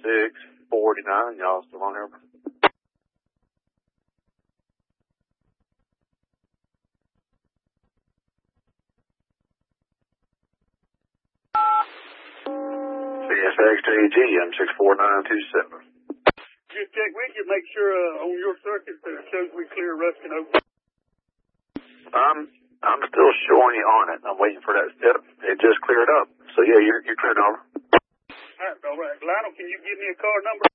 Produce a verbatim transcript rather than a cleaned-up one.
six forty-nine. Y'all still on here? C S X to A G, M six four nine two seven. Just check with you, make sure uh, on your circuit that it shows we clear Ruskin Oak. I'm, I'm still showing you on it. I'm waiting for that step. It just cleared up. So, yeah, you're, you're cleared over. All right, all right. Lionel, can you give me a car number?